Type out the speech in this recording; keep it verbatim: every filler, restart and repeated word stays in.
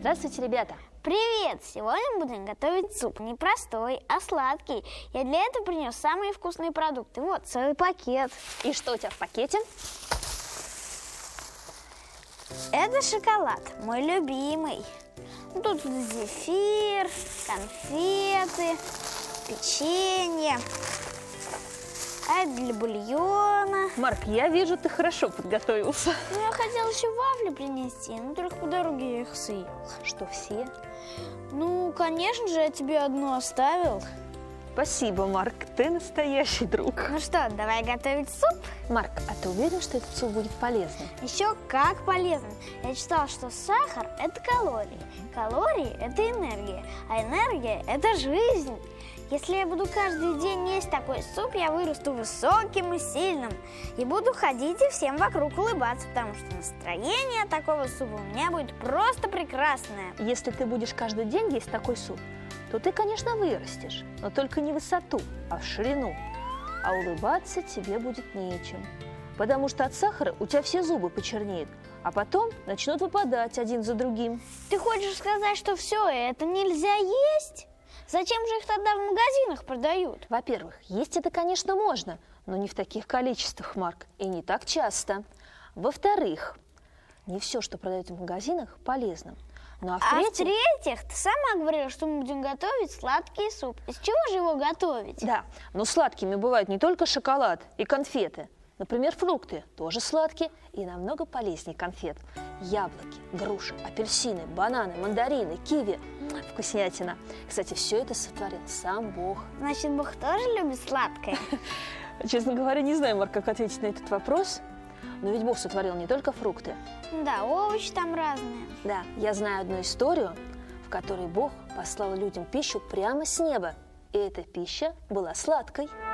Здравствуйте, ребята! Привет! Сегодня мы будем готовить суп. Не простой, а сладкий. Я для этого принес самые вкусные продукты. Вот, целый пакет. И что у тебя в пакете? Это шоколад, мой любимый. Тут зефир, конфеты, печенье. А это для бульона. Марк, я вижу, ты хорошо подготовился. Ну, я хотела еще вафли принести, но только по дороге я их съел. Что, все? Ну, конечно же, я тебе одну оставил. Спасибо, Марк, ты настоящий друг. Ну что, давай готовить суп? Марк, а ты уверен, что этот суп будет полезным? Еще как полезно. Я читала, что сахар – это калории. Калории – это энергия. А энергия – это жизнь. Если я буду каждый день есть такой суп, я вырасту высоким и сильным. И буду ходить и всем вокруг улыбаться, потому что настроение от такого супа у меня будет просто прекрасное. Если ты будешь каждый день есть такой суп, то ты, конечно, вырастешь, но только не в высоту, а в ширину. А улыбаться тебе будет нечем, потому что от сахара у тебя все зубы почернеют, а потом начнут выпадать один за другим. Ты хочешь сказать, что все это нельзя есть? Зачем же их тогда в магазинах продают? Во-первых, есть это, конечно, можно, но не в таких количествах, Марк, и не так часто. Во-вторых, не все, что продают в магазинах, полезно. Ну, а в-третьих... а в-третьих, ты сама говорила, что мы будем готовить сладкий суп. Из чего же его готовить? Да, но сладкими бывают не только шоколад и конфеты. Например, фрукты тоже сладкие и намного полезнее конфет. Яблоки, груши, апельсины, бананы, мандарины, киви. Вкуснятина. Кстати, все это сотворил сам Бог. Значит, Бог тоже любит сладкое? Честно говоря, не знаю, Марк, как ответить на этот вопрос. Но ведь Бог сотворил не только фрукты. Да, овощи там разные. Да, я знаю одну историю, в которой Бог послал людям пищу прямо с неба. И эта пища была сладкой.